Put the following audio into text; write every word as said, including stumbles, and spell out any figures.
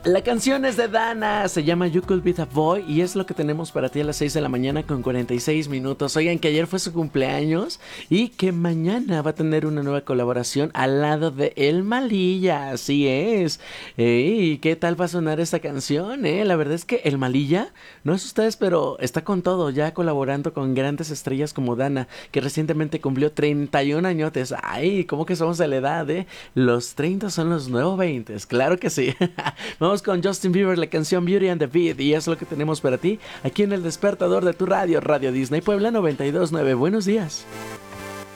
La canción es de Dana, se llama You Could Be The Boy y es lo que tenemos para ti a las seis de la mañana con cuarenta y seis minutos. Oigan, que ayer fue su cumpleaños y que mañana va a tener una nueva colaboración al lado de El Malilla, así es. Ey, ¿qué tal va a sonar esta canción? Eh? La verdad es que El Malilla, no es ustedes, pero está con todo, ya colaborando con grandes estrellas como Dana, que recientemente cumplió treinta y un añotes. Ay, ¿cómo que somos de la edad, eh? Los treinta son los nuevos veinte, claro que sí. Vamos con Justin Bieber, la canción Beauty and the Beat, y es lo que tenemos para ti aquí en el despertador de tu radio, Radio Disney Puebla noventa y dos punto nueve. Buenos días.